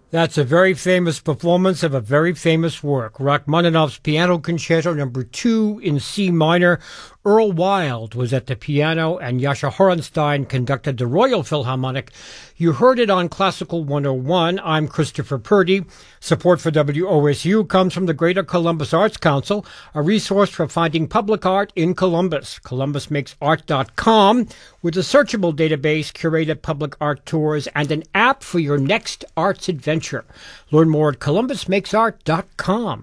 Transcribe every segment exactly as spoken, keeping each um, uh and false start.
That's a very famous performance of a very famous work. Rachmaninoff's Piano Concerto Number Two in C minor. Earl Wild was at the piano, and Yasha Horenstein conducted the Royal Philharmonic. You heard it on Classical one oh one. I'm Christopher Purdy. Support for W O S U comes from the Greater Columbus Arts Council, a resource for finding public art in Columbus. columbus makes art dot com, with a searchable database, curated public art tours, and an app for your next arts adventure. Learn more at columbus makes art dot com.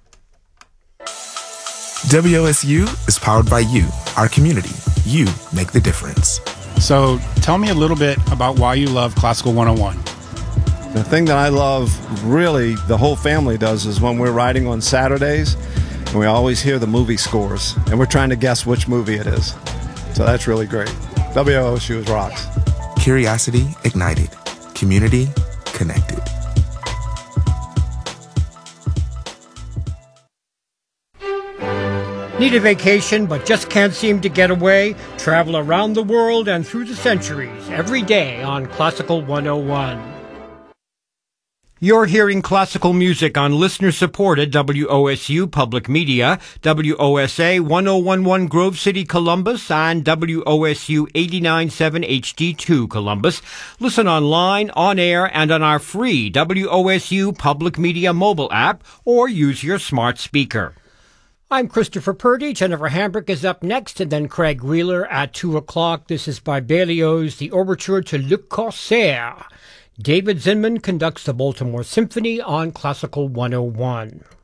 W O S U is powered by you, our community. You make the difference. So tell me a little bit about why you love Classical one oh one. The thing that I love, really, the whole family does, is when we're riding on Saturdays, and we always hear the movie scores, and we're trying to guess which movie it is. So that's really great. W O S U is rocks. Curiosity ignited. Community connected. Need a vacation but just can't seem to get away? Travel around the world and through the centuries every day on Classical one oh one. You're hearing classical music on listener-supported W O S U Public Media, W O S A one oh one point one Grove City, Columbus, and W O S U eighty-nine point seven H D two Columbus. Listen online, on air, and on our free W O S U Public Media mobile app, or use your smart speaker. I'm Christopher Purdy. Jennifer Hambrick is up next, and then Craig Wheeler at two o'clock. This is by Berlioz, the overture to Le Corsaire. David Zinman conducts the Baltimore Symphony on Classical one oh one.